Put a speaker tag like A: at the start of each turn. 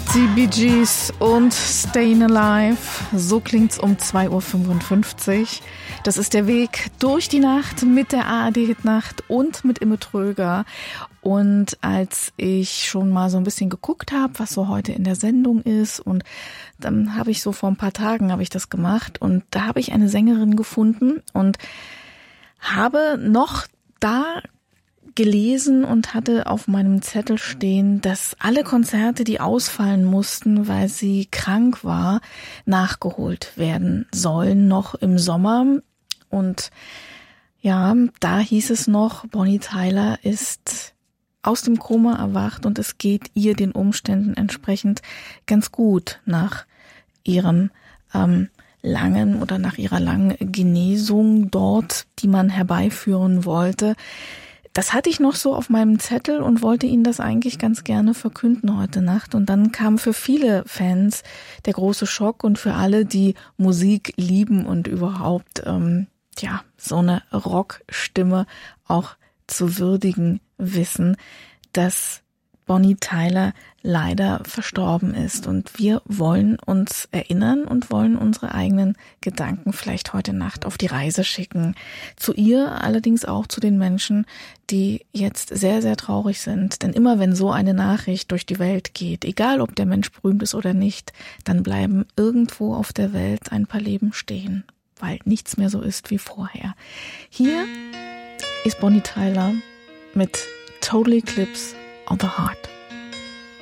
A: Die Bee Gees und Stayin' Alive. So klingt's um 2:55 Uhr. Das ist der Weg durch die Nacht mit der ARD-Hitnacht und mit Imme Tröger. Und als ich schon mal so ein bisschen geguckt habe, was so heute in der Sendung ist, und dann habe ich so vor ein paar Tagen habe ich das gemacht, und da habe ich eine Sängerin gefunden und habe noch da gelesen und hatte auf meinem Zettel stehen, dass alle Konzerte, die ausfallen mussten, weil sie krank war, nachgeholt werden sollen, noch im Sommer. Und ja, da hieß es noch, Bonnie Tyler ist aus dem Koma erwacht und es geht ihr den Umständen entsprechend ganz gut nach ihrem nach ihrer langen Genesung dort, die man herbeiführen wollte. Das hatte ich noch so auf meinem Zettel und wollte Ihnen das eigentlich ganz gerne verkünden heute Nacht. Und dann kam für viele Fans der große Schock und für alle, die Musik lieben und überhaupt so eine Rockstimme auch zu würdigen wissen, dass Bonnie Tyler leider verstorben ist. Und wir wollen uns erinnern und wollen unsere eigenen Gedanken vielleicht heute Nacht auf die Reise schicken. Zu ihr, allerdings auch zu den Menschen, die jetzt sehr, sehr traurig sind. Denn immer wenn so eine Nachricht durch die Welt geht, egal ob der Mensch berühmt ist oder nicht, dann bleiben irgendwo auf der Welt ein paar Leben stehen, weil nichts mehr so ist wie vorher. Hier ist Bonnie Tyler mit Total Eclipse of the Heart.